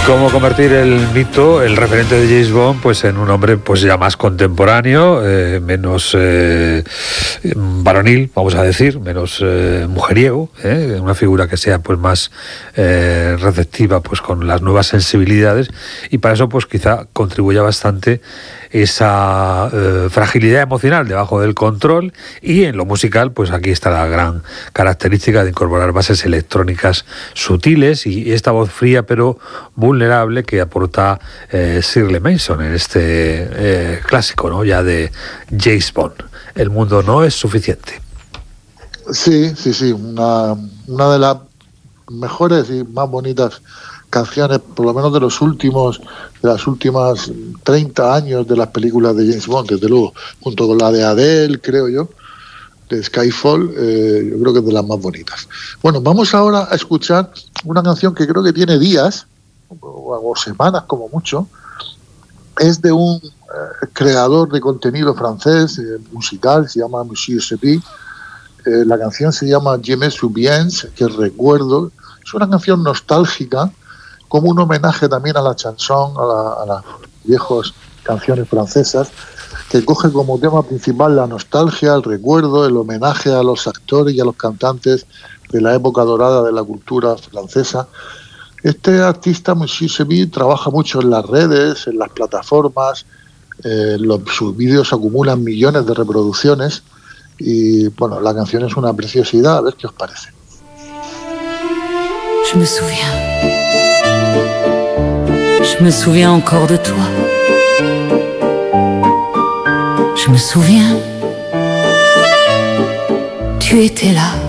Cómo convertir el mito, el referente de James Bond, pues en un hombre pues ya más contemporáneo, menos varonil, vamos a decir, menos mujeriego, una figura que sea pues más receptiva pues con las nuevas sensibilidades, y para eso pues quizá contribuya bastante esa fragilidad emocional debajo del control, y en lo musical pues aquí está la gran característica de incorporar bases electrónicas sutiles y esta voz fría pero vulnerable que aporta Shirley Manson en este clásico, ¿no?, ya de James Bond. El mundo no es suficiente. Sí, una de las mejores y más bonitas canciones, por lo menos de las últimas 30 años de las películas de James Bond, desde luego, junto con la de Adele, creo yo, de Skyfall, yo creo que es de las más bonitas. Bueno, vamos ahora a escuchar una canción que creo que tiene días, o semanas como mucho. Es de un creador de contenido francés, musical, se llama Monsieur Sepi. La canción se llama Je me souviens, que recuerdo. Es una canción nostálgica, como un homenaje también a la chanson, a las viejas canciones francesas, que coge como tema principal la nostalgia, el recuerdo, el homenaje a los actores y a los cantantes de la época dorada de la cultura francesa. Este artista, Monsieur Sebi, trabaja mucho en las redes, en las plataformas, sus vídeos acumulan millones de reproducciones y, bueno, la canción es una preciosidad. A ver qué os parece. Je me souviens encore de toi. Je me souviens, tu étais là.